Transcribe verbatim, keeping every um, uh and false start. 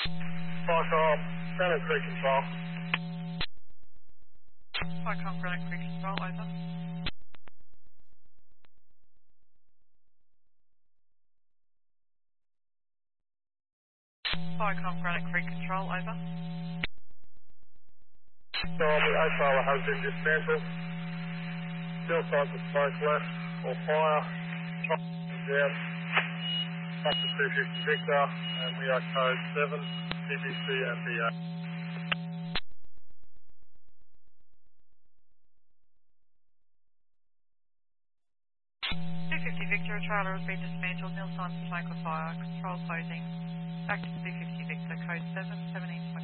Fire Granite Creek Control. Vicom Granite Creek Control, over. Vicom Granite Creek Control, over. Derby eight Fire has been dismantled. Still signs of smoke left or fire. Truck is down. Up to two fifty Victor, and we are code seven, C B C and B A. two fifty Victor, a trailer has been dismantled, nil signs of smoke or fire, control closing. Active two fifty Victor, code seven, seventeen